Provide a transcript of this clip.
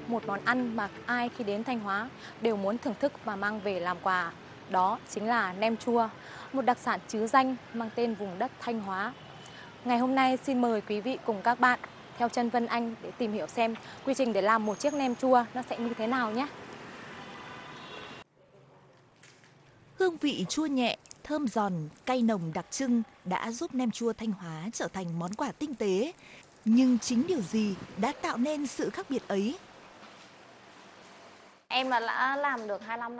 một món ăn mà ai khi đến Thanh Hóa đều muốn thưởng thức và mang về làm quà. Đó chính là nem chua, một đặc sản trứ danh mang tên vùng đất Thanh Hóa. Ngày hôm nay xin mời quý vị cùng các bạn theo chân Vân Anh để tìm hiểu xem quy trình để làm một chiếc nem chua nó sẽ như thế nào nhé. Hương vị chua nhẹ, thơm giòn, cay nồng đặc trưng đã giúp nem chua Thanh Hóa trở thành món quà tinh tế. Nhưng chính điều gì đã tạo nên sự khác biệt ấy? Em là đã làm được 25 năm